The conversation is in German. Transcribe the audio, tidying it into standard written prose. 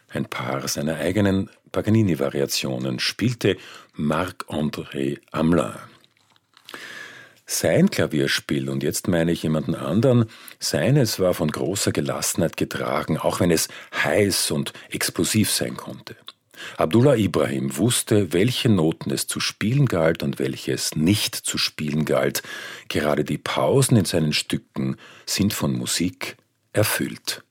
ein paar seiner eigenen Paganini-Variationen spielte Marc-André Hamelin. Sein Klavierspiel, und jetzt meine ich jemanden anderen, seines war von großer Gelassenheit getragen, auch wenn es heiß und explosiv sein konnte. Abdullah Ibrahim wusste, welche Noten es zu spielen galt und welche es nicht zu spielen galt. Gerade die Pausen in seinen Stücken sind von Musik erfüllt.